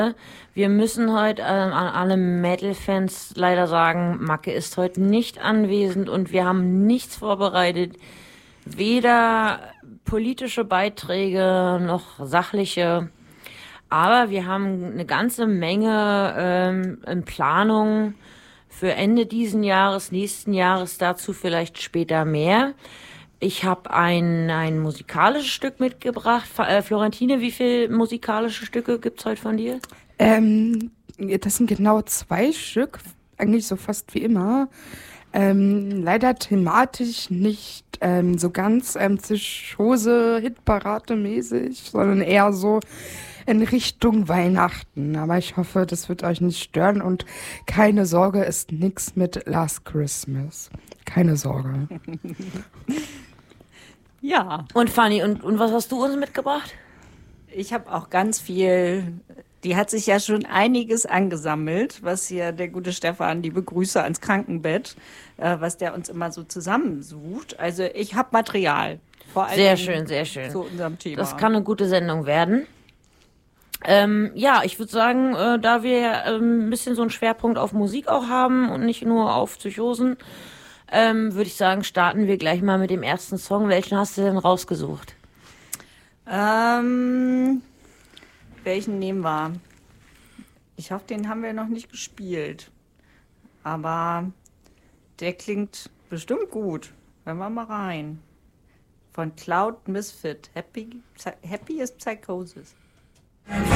Wir müssen heute an alle Metal-Fans leider sagen, Macke ist heute nicht anwesend und wir haben nichts vorbereitet. Weder politische Beiträge noch sachliche. Aber wir haben eine ganze Menge in Planung für Ende diesen Jahres, nächsten Jahres, dazu vielleicht später mehr. Ich habe ein musikalisches Stück mitgebracht. Florentine, wie viele musikalische Stücke gibt's heute von dir? Das sind genau 2 Stück, eigentlich so fast wie immer. Leider thematisch nicht so ganz Psychose-Hitparade-mäßig, sondern eher so in Richtung Weihnachten. Aber ich hoffe, das wird euch nicht stören und keine Sorge, ist nix mit Last Christmas. Keine Sorge. Ja, Und Fanny, und was hast du uns mitgebracht? ich habe auch ganz viel. Die hat sich ja schon einiges angesammelt, was hier der gute Stefan, liebe Grüße ans Krankenbett, was der uns immer so zusammensucht. Also ich habe Material, vor allem Sehr schön, sehr schön. zu unserem Thema. Das kann eine gute Sendung werden. Ja, ich würde sagen, da wir ein bisschen so einen Schwerpunkt auf Musik auch haben und nicht nur auf Psychosen, würde ich sagen, starten wir gleich mal mit dem ersten Song. Welchen hast du denn rausgesucht? Welchen nehmen wir? Ich hoffe, den haben wir noch nicht gespielt. Aber der klingt bestimmt gut. Hören wir mal rein. Von Cloud Misfit. Happy is Psychosis.